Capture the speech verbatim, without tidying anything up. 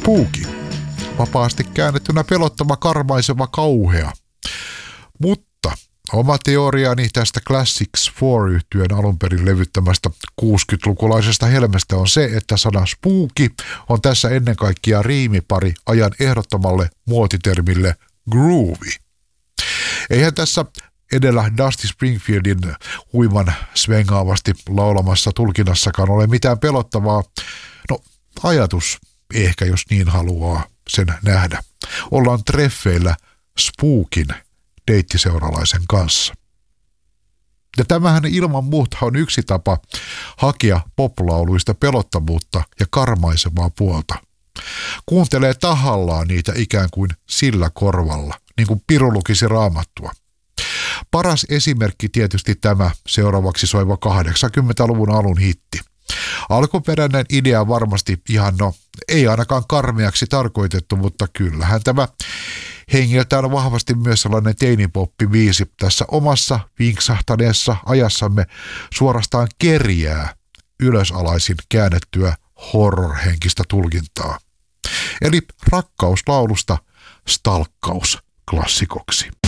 spooky. Vapaasti käännettynä pelottava, karmaiseva, kauhea. Mutta oma teoriani tästä Classics neljä-yhtyeen alun perin levyttämästä kuusikymmentälukulaisesta helmestä on se, että sana spooky on tässä ennen kaikkea riimipari ajan ehdottomalle muotitermille groovy. Eihän tässä edellä Dusty Springfieldin huiman svengaavasti laulamassa tulkinnassakaan ole mitään pelottavaa. No, ajatus ehkä, jos niin haluaa sen nähdä. Ollaan treffeillä spookin deittiseuralaisen kanssa. Ja tämähän ilman muuta on yksi tapa hakea poplauluista pelottavuutta ja karmaisevaa puolta. Kuuntelee tahallaan niitä ikään kuin sillä korvalla, niin kuin piru lukisi Raamattua. Paras esimerkki tietysti tämä seuraavaksi soiva kahdeksankymmentäluvun alun hitti. Alkuperäinen idea varmasti ihan no, ei ainakaan karmeaksi tarkoitettu, mutta kyllähän tämä hengeltään vahvasti myös sellainen teinipoppi-biisi tässä omassa vinksahtaneessa ajassamme suorastaan kerjää ylösalaisin käännettyä horror-henkistä tulkintaa. Eli rakkauslaulusta stalkkaus klassikoksi.